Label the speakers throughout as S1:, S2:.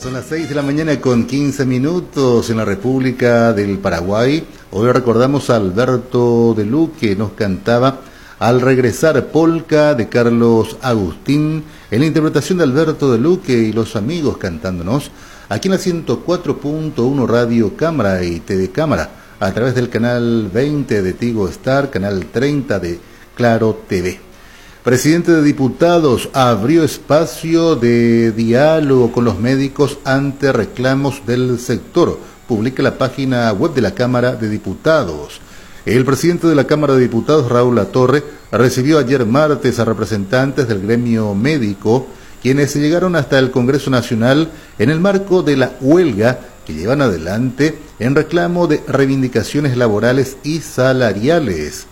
S1: Son las 6 de la mañana con 15 minutos en la República del Paraguay. Hoy recordamos a Alberto de Luque, que nos cantaba Al regresar, polka de Carlos Agustín, en la interpretación de Alberto de Luque y los amigos cantándonos aquí en la 104.1 Radio Cámara y TV Cámara, a través del canal 20 de Tigo Star, canal 30 de Claro TV. Presidente de Diputados abrió espacio de diálogo con los médicos ante reclamos del sector. Publica la página web de la Cámara de Diputados. El presidente de la Cámara de Diputados, Raúl Latorre, recibió ayer martes a representantes del gremio médico, quienes llegaron hasta el Congreso Nacional en el marco de la huelga que llevan adelante en reclamo de reivindicaciones laborales y salariales.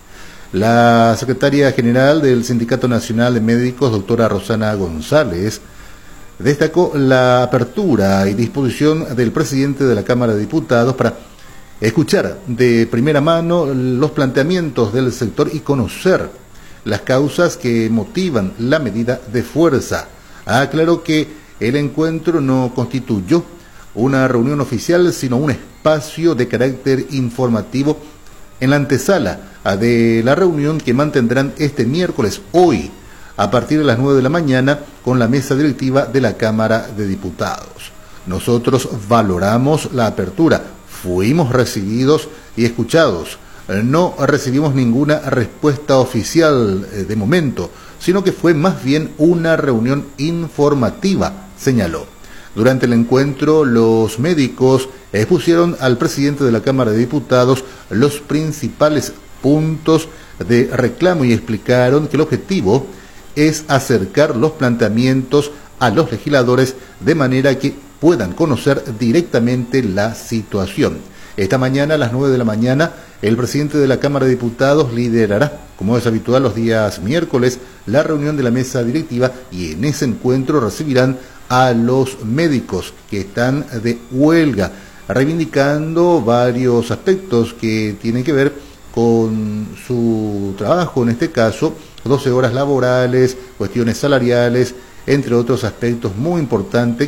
S1: La secretaria general del Sindicato Nacional de Médicos, doctora Rosana González, destacó la apertura y disposición del presidente de la Cámara de Diputados para escuchar de primera mano los planteamientos del sector y conocer las causas que motivan la medida de fuerza. Aclaró que el encuentro no constituyó una reunión oficial, sino un espacio de carácter informativo en la antesala de la reunión que mantendrán este miércoles, hoy, a partir de las 9 de la mañana, con la mesa directiva de la Cámara de Diputados. Nosotros valoramos la apertura, fuimos recibidos y escuchados. No recibimos ninguna respuesta oficial de momento, sino que fue más bien una reunión informativa, señaló. Durante el encuentro, los médicos expusieron al presidente de la Cámara de Diputados los principales puntos de reclamo y explicaron que el objetivo es acercar los planteamientos a los legisladores de manera que puedan conocer directamente la situación. Esta mañana, a las 9 de la mañana, el presidente de la Cámara de Diputados liderará, como es habitual los días miércoles, la reunión de la mesa directiva y en ese encuentro recibirán a los médicos que están de huelga, reivindicando varios aspectos que tienen que ver con su trabajo, en este caso 12 horas laborales, cuestiones salariales, entre otros aspectos muy importantes